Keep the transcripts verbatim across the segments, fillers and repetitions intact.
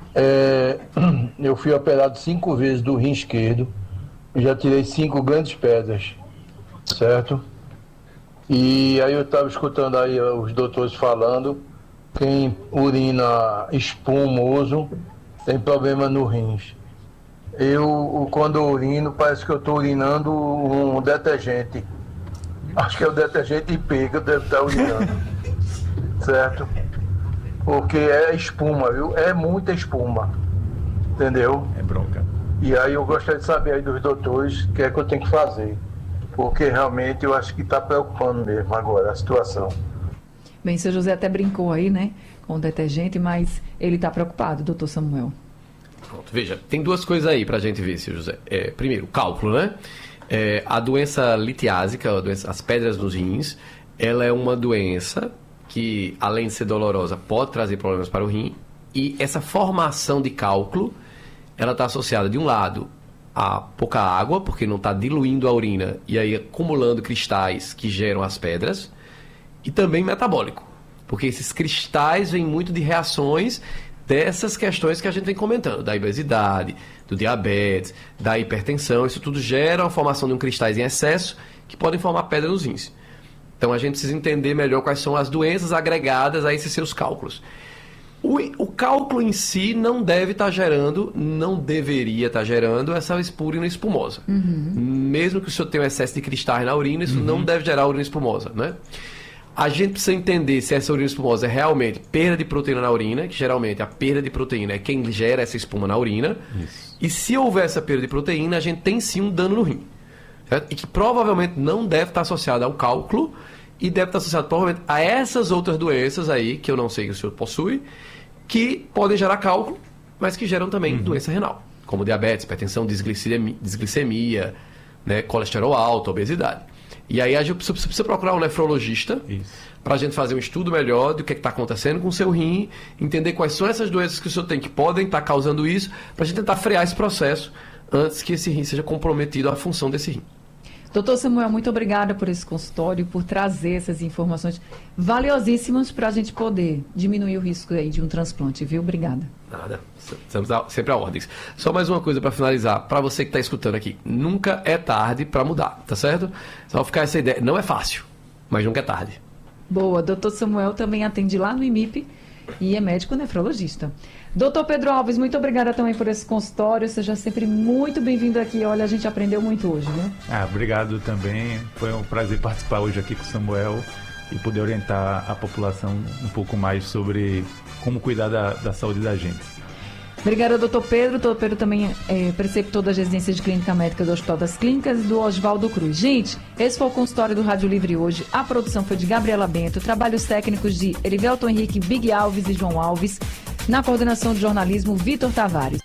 É, eu fui operado cinco vezes do rim esquerdo, já tirei cinco grandes pedras, certo? E aí eu estava escutando aí os doutores falando, quem urina espumoso tem problema no rins. Eu, quando urino, parece que eu estou urinando um detergente. Acho que é o detergente I P que eu devo estar urinando, certo? Porque é espuma, viu? É muita espuma, entendeu? É bronca. E aí eu gostaria de saber aí dos doutores o que é que eu tenho que fazer. Porque realmente eu acho que está preocupando mesmo agora a situação. Bem, seu José até brincou aí, né, com o detergente, mas ele está preocupado, doutor Samuel. Pronto, veja, tem duas coisas aí para a gente ver, seu José. É, primeiro, cálculo, né? É, a doença litiásica, a doença, as pedras nos rins, ela é uma doença que, além de ser dolorosa, pode trazer problemas para o rim. E essa formação de cálculo, ela está associada, de um lado, a pouca água, porque não está diluindo a urina e aí acumulando cristais que geram as pedras, e também metabólico, porque esses cristais vêm muito de reações dessas questões que a gente vem comentando, da obesidade, do diabetes, da hipertensão. Isso tudo gera a formação de um cristais em excesso que podem formar pedra nos rins. Então a gente precisa entender melhor quais são as doenças agregadas a esses seus cálculos. O, o cálculo em si não deve estar gerando, não deveria estar gerando essa urina espumosa. Uhum. Mesmo que o senhor tenha um excesso de cristais na urina, isso uhum. não deve gerar urina espumosa, né? A gente precisa entender se essa urina espumosa é realmente perda de proteína na urina, que geralmente a perda de proteína é quem gera essa espuma na urina. Isso. E se houver essa perda de proteína, a gente tem sim um dano no rim, certo? E que provavelmente não deve estar associado ao cálculo e deve estar associado provavelmente a essas outras doenças aí, que eu não sei que o senhor possui, que podem gerar cálculo, mas que geram também uhum. doença renal, como diabetes, hipertensão, desglicemia, desglicemia, né, colesterol alto, obesidade. E aí a gente precisa, precisa procurar um nefrologista para a gente fazer um estudo melhor do que está acontecendo com o seu rim, entender quais são essas doenças que o senhor tem que podem estar causando isso, para a gente tentar frear esse processo antes que esse rim seja comprometido à função desse rim. Doutor Samuel, muito obrigada por esse consultório, por trazer essas informações valiosíssimas para a gente poder diminuir o risco aí de um transplante, viu? Obrigada. Nada, estamos sempre a ordens. Só mais uma coisa para finalizar, para você que está escutando aqui, nunca é tarde para mudar, tá certo? Só ficar essa ideia, não é fácil, mas nunca é tarde. Boa, doutor Samuel também atende lá no I M I P e é médico nefrologista. Doutor Pedro Alves, muito obrigada também por esse consultório, seja sempre muito bem-vindo aqui, olha, a gente aprendeu muito hoje, né? Ah, obrigado também, foi um prazer participar hoje aqui com o Samuel e poder orientar a população um pouco mais sobre como cuidar da, da saúde da gente. Obrigada, doutor Pedro. Doutor Pedro também é preceptor da residência de clínica médica do Hospital das Clínicas e do Oswaldo Cruz. Gente, esse foi o consultório do Rádio Livre hoje. A produção foi de Gabriela Bento, trabalhos técnicos de Erivelton Henrique, Big Alves e João Alves. Na coordenação de jornalismo, Vitor Tavares.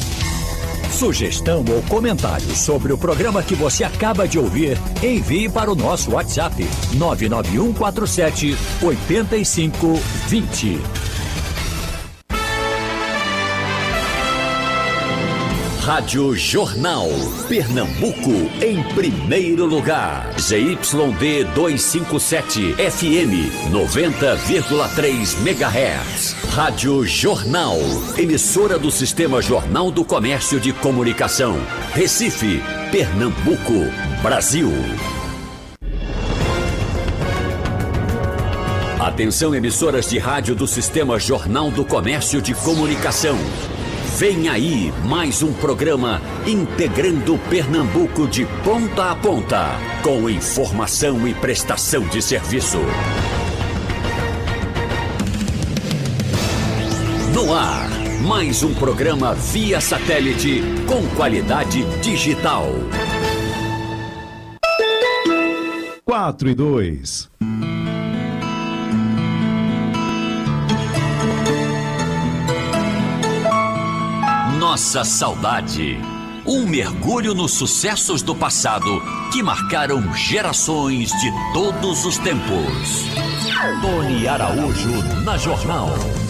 Sugestão ou comentário sobre o programa que você acaba de ouvir, envie para o nosso WhatsApp nove nove um quatro sete oito cinco dois zero. Rádio Jornal, Pernambuco, em primeiro lugar. Z Y D duzentos e cinquenta e sete, F M, noventa vírgula três megahertz. Rádio Jornal, emissora do Sistema Jornal do Comércio de Comunicação. Recife, Pernambuco, Brasil. Atenção, emissoras de rádio do Sistema Jornal do Comércio de Comunicação. Vem aí mais um programa integrando Pernambuco de ponta a ponta, com informação e prestação de serviço. No ar, mais um programa via satélite com qualidade digital. quatro e dois. Nossa saudade. Um mergulho nos sucessos do passado que marcaram gerações de todos os tempos. Tony Araújo na Jornal.